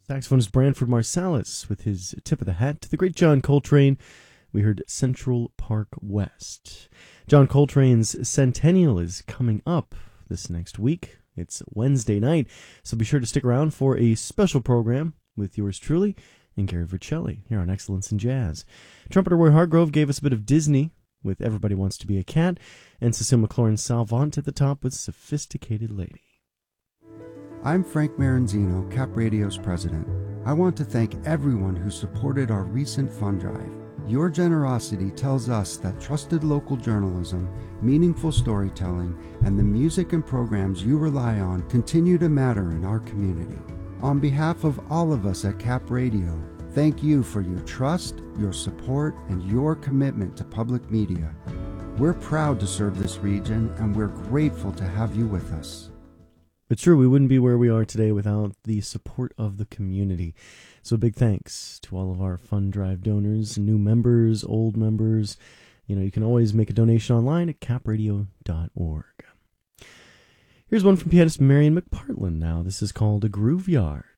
Saxophonist Branford Marsalis with his tip of the hat to the great John Coltrane. We heard Central Park West. John Coltrane's centennial is coming up this next week. It's Wednesday night, so be sure to stick around for a special program with yours truly and Gary Vercelli here on Excellence in Jazz. Trumpeter Roy Hargrove gave us a bit of Disney with Everybody Wants to Be a Cat, and Cecile McLaurin Salvant at the top with Sophisticated Lady. I'm Frank Maranzino, Cap Radio's president. I want to thank everyone who supported our recent fund drive. Your generosity tells us that trusted local journalism, meaningful storytelling, and the music and programs you rely on continue to matter in our community. On behalf of all of us at Cap Radio, thank you for your trust, your support, and your commitment to public media. We're proud to serve this region, and we're grateful to have you with us. It's true, we wouldn't be where we are today without the support of the community. So big thanks to all of our fund drive donors, new members, old members. You can always make a donation online at capradio.org. Here's one from pianist Marion McPartland now. This is called A Groove Yard.